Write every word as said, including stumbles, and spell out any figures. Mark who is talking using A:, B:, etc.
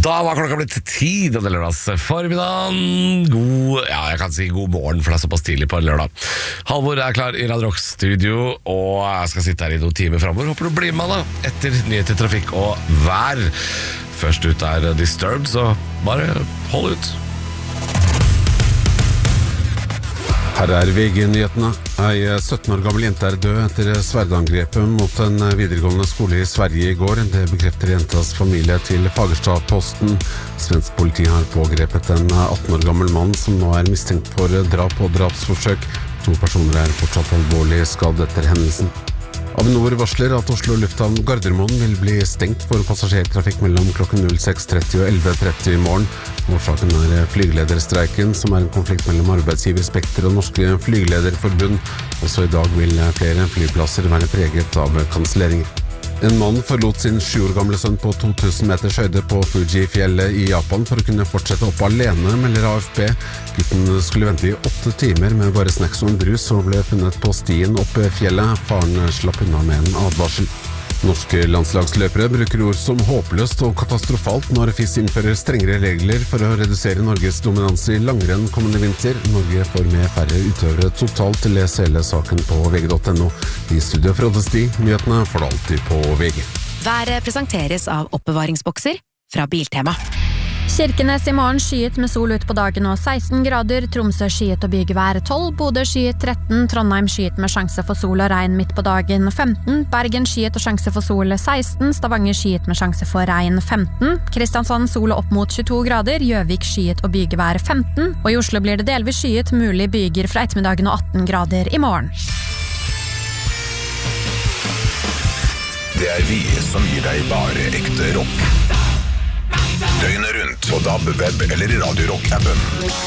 A: Da var klokka blitt tid, og det er lørdags formiddagen. God, ja, jeg kan si god morgen, for det er såpass tidlig på en lørdag. Halvor er klar i Radio Rock studio, og jeg skal sitte her i noen timer fremover. Håper du blir med da, etter nyheter, trafikk og vær. Først ut er Disturbed, så bare hold ut.
B: Her er V G-nyhetene. Ei sytten år gammel jente er død etter sverdangrepet mot en videregående skole i Sverige i går. Det bekrefter jentas familie til Fagersta-posten. Svensk politi har pågrepet en atten år gammel mann som nå er mistenkt for drap og drapsforsøk. To personer er fortsatt alvorlig skadd etter hendelsen. Avinor varsler at Oslo lufthavn Gardermoen vil bli stengt for passasjertrafikk mellom klokken seks tretti og elleve tretti i morgen. Årsaken er flygelederstreiken, som er en konflikt mellom arbeidsgiver Spekter og Norske Flygelederforbund. Også i dag vil flere flyplasser være preget av kanselleringer. En mann forlot sin sju år gamle sønn på to tusen meters høyde på Fuji-fjellet i Japan for å kunne fortsette opp alene, melder A F P. Gutten skulle vente i åtte timer med bare snacks og en brus, og ble funnet på stien opp fjellet. Faren slapp unna med en advarsel. Norske landslagsløpere bruker ord som håpløst og katastrofalt når F I S innfører strengere regler for å redusere Norges dominans i langrenn kommende vinter. Norge får med færre utøvere totalt. Les hele saken på V G punktum no. I studio fra Sti, nyhetene får du alltid på V G.
C: Været presenteres av oppbevaringsbokser fra Biltema.
D: Kirkenes i morgen skyet med sol ut på dagen og seksten grader, Tromsø skyet og bygevær tolv, Bodø skyet tretten, Trondheim skyet med sjanse for sol og regn midt på dagen femten, Bergen skyet og sjanse for sol seksten, Stavanger skyet med sjanse for regn femten, Kristiansand sol opp mot tjueto grader, Gjøvik skyet og bygevær femten, og i Oslo blir det delvis skyet, mulig byger fra ettermiddagen og atten grader i morgen.
E: Det er vi som gir deg bare ekte rock. Døgnet rundt på D A B, web eller Radio Rock-appen.